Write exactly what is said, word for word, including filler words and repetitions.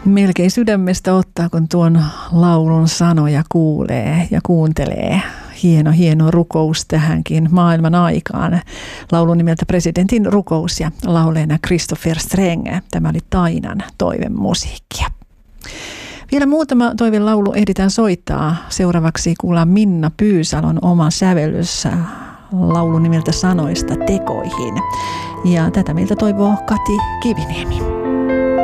Melkein sydämestä ottaa, kun tuon laulun sanoja kuulee ja kuuntelee. Hieno, hieno rukous tähänkin maailman aikaan. Laulun nimeltä Presidentin rukous ja lauleena Christopher Strenge. Tämä oli Tainan toivemusiikkia. Vielä muutama toivelaulu ehditään soittaa. Seuraavaksi kuullaan Minna Pyysalon oma sävellys laulun nimeltä Sanoista tekoihin. Ja tätä meiltä toivoo Kati Kiviniemi.